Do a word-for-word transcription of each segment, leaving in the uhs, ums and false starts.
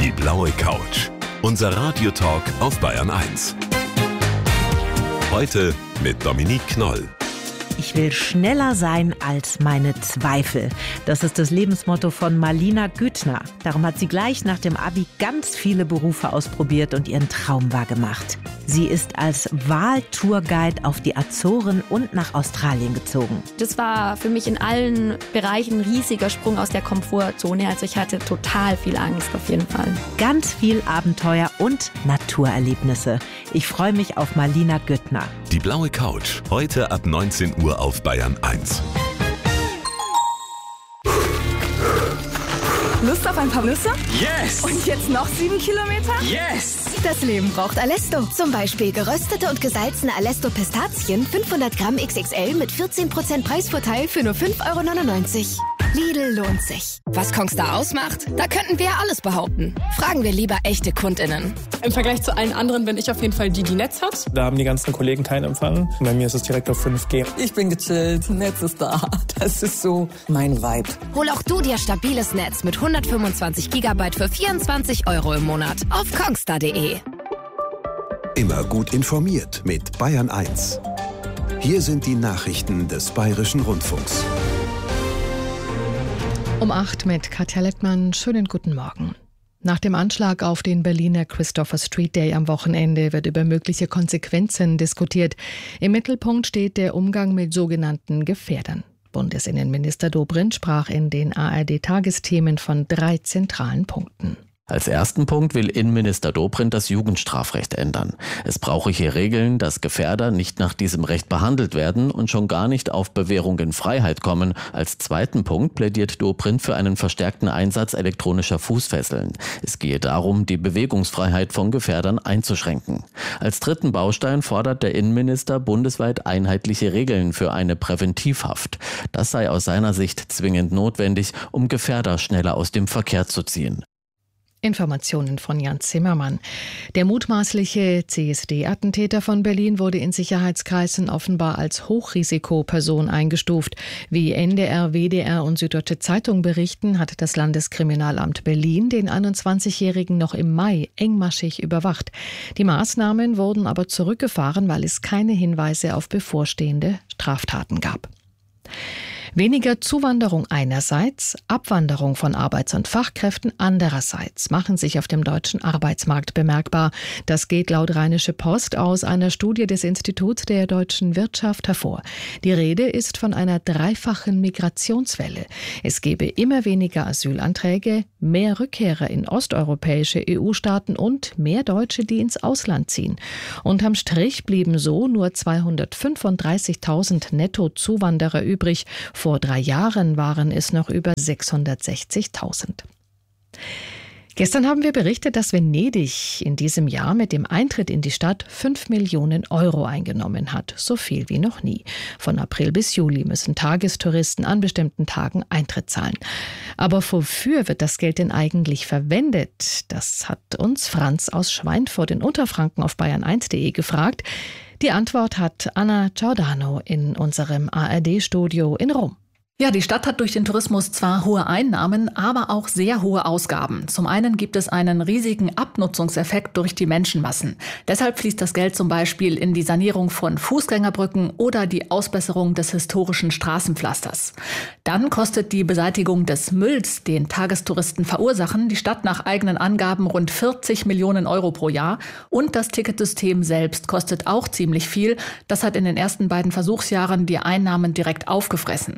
Die blaue Couch. Unser Radiotalk auf Bayern eins. Heute mit Dominique Knoll. Ich will schneller sein als meine Zweifel. Das ist das Lebensmotto von Marlina Güttner. Darum hat sie gleich nach dem Abi ganz viele Berufe ausprobiert und ihren Traum wahrgemacht. Sie ist als Wahltourguide auf die Azoren und nach Australien gezogen. Das war für mich in allen Bereichen ein riesiger Sprung aus der Komfortzone. Also ich hatte total viel Angst auf jeden Fall. Ganz viel Abenteuer und Naturerlebnisse. Ich freue mich auf Marlina Güttner. Die blaue Couch. Heute ab neunzehn Uhr auf Bayern eins. Lust auf ein paar Nüsse? Yes! Und jetzt noch sieben Kilometer? Yes! Das Leben braucht Alesto. Zum Beispiel geröstete und gesalzene Alesto Pistazien, fünfhundert Gramm X X L mit vierzehn Prozent Preisvorteil für nur fünf Euro neunundneunzig. Lidl lohnt sich. Was Kongstar ausmacht? Da könnten wir ja alles behaupten. Fragen wir lieber echte KundInnen. Im Vergleich zu allen anderen bin ich auf jeden Fall die, die Netz hat. Da haben die ganzen Kollegen keinen Empfang. Bei mir ist es direkt auf fünf G. Ich bin gechillt, Netz ist da. Das ist so mein Vibe. Hol auch du dir stabiles Netz mit hundertfünfundzwanzig Gigabyte für vierundzwanzig Euro im Monat auf kongstar punkt de. Immer gut informiert mit Bayern eins. Hier sind die Nachrichten des Bayerischen Rundfunks. Um acht mit Katja Lettmann. Schönen guten Morgen. Nach dem Anschlag auf den Berliner Christopher Street Day am Wochenende wird über mögliche Konsequenzen diskutiert. Im Mittelpunkt steht der Umgang mit sogenannten Gefährdern. Bundesinnenminister Dobrindt sprach in den A R D-Tagesthemen von drei zentralen Punkten. Als ersten Punkt will Innenminister Dobrindt das Jugendstrafrecht ändern. Es brauche hier Regeln, dass Gefährder nicht nach diesem Recht behandelt werden und schon gar nicht auf Bewährung in Freiheit kommen. Als zweiten Punkt plädiert Dobrindt für einen verstärkten Einsatz elektronischer Fußfesseln. Es gehe darum, die Bewegungsfreiheit von Gefährdern einzuschränken. Als dritten Baustein fordert der Innenminister bundesweit einheitliche Regeln für eine Präventivhaft. Das sei aus seiner Sicht zwingend notwendig, um Gefährder schneller aus dem Verkehr zu ziehen. Informationen von Jan Zimmermann. Der mutmaßliche C S D-Attentäter von Berlin wurde in Sicherheitskreisen offenbar als Hochrisikoperson eingestuft. Wie N D R, W D R und Süddeutsche Zeitung berichten, hat das Landeskriminalamt Berlin den einundzwanzigjährigen noch im Mai engmaschig überwacht. Die Maßnahmen wurden aber zurückgefahren, weil es keine Hinweise auf bevorstehende Straftaten gab. Weniger Zuwanderung einerseits, Abwanderung von Arbeits- und Fachkräften andererseits machen sich auf dem deutschen Arbeitsmarkt bemerkbar. Das geht laut Rheinische Post aus einer Studie des Instituts der deutschen Wirtschaft hervor. Die Rede ist von einer dreifachen Migrationswelle. Es gebe immer weniger Asylanträge, mehr Rückkehrer in osteuropäische E U-Staaten und mehr Deutsche, die ins Ausland ziehen. Unterm Strich blieben so nur zweihundertfünfunddreißigtausend Netto-Zuwanderer übrig. Vor drei Jahren waren es noch über sechshundertsechzigtausend. Gestern haben wir berichtet, dass Venedig in diesem Jahr mit dem Eintritt in die Stadt fünf Millionen Euro eingenommen hat. So viel wie noch nie. Von April bis Juli müssen Tagestouristen an bestimmten Tagen Eintritt zahlen. Aber wofür wird das Geld denn eigentlich verwendet? Das hat uns Franz aus Schweinfurt in Unterfranken auf bayern eins punkt de gefragt. Die Antwort hat Anna Giordano in unserem A R D-Studio in Rom. Ja, die Stadt hat durch den Tourismus zwar hohe Einnahmen, aber auch sehr hohe Ausgaben. Zum einen gibt es einen riesigen Abnutzungseffekt durch die Menschenmassen. Deshalb fließt das Geld zum Beispiel in die Sanierung von Fußgängerbrücken oder die Ausbesserung des historischen Straßenpflasters. Dann kostet die Beseitigung des Mülls, den Tagestouristen verursachen, die Stadt nach eigenen Angaben rund vierzig Millionen Euro pro Jahr. Und das Ticketsystem selbst kostet auch ziemlich viel. Das hat in den ersten beiden Versuchsjahren die Einnahmen direkt aufgefressen.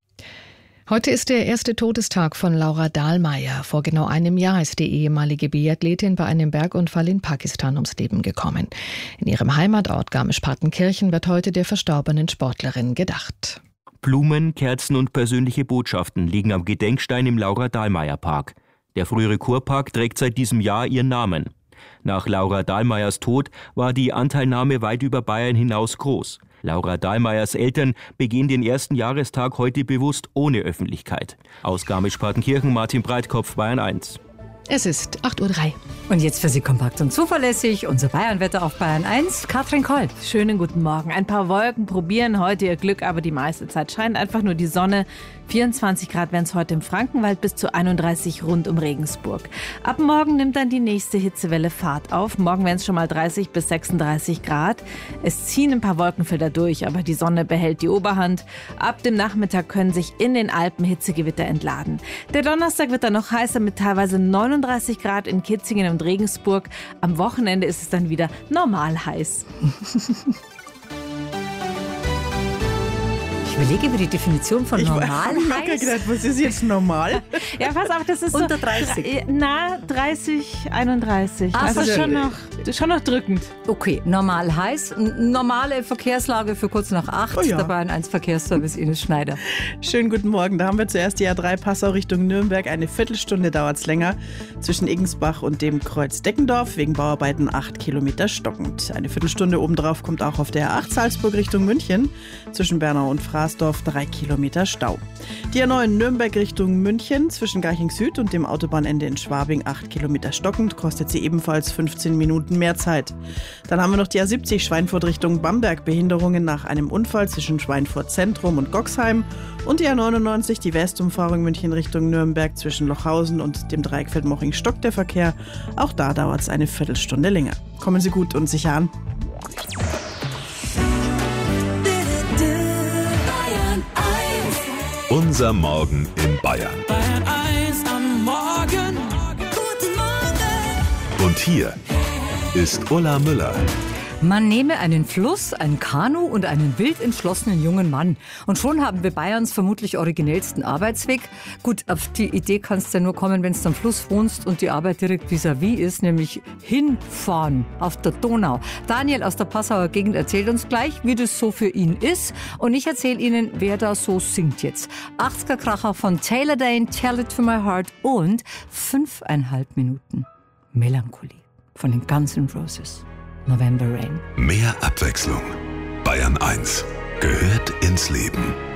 Heute ist der erste Todestag von Laura Dahlmeier. Vor genau einem Jahr ist die ehemalige Biathletin bei einem Bergunfall in Pakistan ums Leben gekommen. In ihrem Heimatort Garmisch-Partenkirchen wird heute der verstorbenen Sportlerin gedacht. Blumen, Kerzen und persönliche Botschaften liegen am Gedenkstein im Laura-Dahlmeier-Park. Der frühere Kurpark trägt seit diesem Jahr ihren Namen. Nach Laura Dahlmeiers Tod war die Anteilnahme weit über Bayern hinaus groß. Laura Dahlmeiers Eltern begehen den ersten Jahrestag heute bewusst ohne Öffentlichkeit. Aus Garmisch-Partenkirchen Martin Breitkopf, Bayern eins. Es ist acht Uhr drei. Und jetzt für Sie kompakt und zuverlässig unser Bayernwetter auf Bayern eins, Katrin Kolb. Schönen guten Morgen. Ein paar Wolken probieren heute ihr Glück, aber die meiste Zeit scheint einfach nur die Sonne. vierundzwanzig Grad werden es heute im Frankenwald, bis zu einunddreißig rund um Regensburg. Ab morgen nimmt dann die nächste Hitzewelle Fahrt auf. Morgen werden es schon mal dreißig bis sechsunddreißig Grad. Es ziehen ein paar Wolkenfelder durch, aber die Sonne behält die Oberhand. Ab dem Nachmittag können sich in den Alpen Hitzegewitter entladen. Der Donnerstag wird dann noch heißer mit teilweise neununddreißig Grad in Kitzingen und Regensburg. Am Wochenende ist es dann wieder normal heiß. Ich überlege über die Definition von normal Ich habe heiß. gedacht, was ist jetzt normal? Ja, pass auf, das ist Unter so dreißig. Na, dreißig, einunddreißig. Ach, also so. schon noch, schon noch drückend. Okay, normal heiß. N- Normale Verkehrslage für kurz nach acht. Oh ja. Der Bayern eins Verkehrsservice Ines Schneider. Schönen guten Morgen. Da haben wir zuerst die A drei Passau Richtung Nürnberg. Eine Viertelstunde dauert es länger. Zwischen Igensbach und dem Kreuz Deckendorf. Wegen Bauarbeiten acht Kilometer stockend. Eine Viertelstunde obendrauf kommt auch auf der A acht Salzburg Richtung München. Zwischen Bernau und Fraßdorf drei Kilometer Stau. Die A neun Nürnberg Richtung München. Zwischen Garching Süd und dem Autobahnende in Schwabing acht Kilometer stockend. Kostet sie ebenfalls fünfzehn Minuten mehr Zeit. Dann haben wir noch die A siebzig Schweinfurt Richtung Bamberg. Behinderungen nach einem Unfall zwischen Schweinfurt Zentrum und Goxheim. Und die A neunundneunzig, die Westumfahrung München Richtung Nürnberg zwischen Lochhausen und dem Dreieck Feldmoching stockt der Verkehr. Auch da dauert es eine Viertelstunde länger. Kommen Sie gut und sicher an. Unser Morgen in Bayern. Bayern eins am Morgen. Guten Morgen. Und hier ist Ulla Müller. Man nehme einen Fluss, ein Kanu und einen wild entschlossenen jungen Mann. Und schon haben wir Bayerns vermutlich originellsten Arbeitsweg. Gut, auf die Idee kannst du ja nur kommen, wenn du am Fluss wohnst und die Arbeit direkt vis-à-vis ist, nämlich hinfahren auf der Donau. Daniel aus der Passauer Gegend erzählt uns gleich, wie das so für ihn ist. Und ich erzähle Ihnen, wer da so singt jetzt. achtziger-Kracher von Taylor Dane, Tell It To My Heart und fünfeinhalb Minuten Melancholie von den Guns N' Roses. November Rain. Mehr Abwechslung. Bayern eins gehört ins Leben.